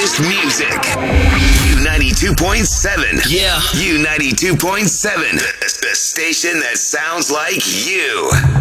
freshest music. U92.7. Yeah. U92.7. The station that sounds like you.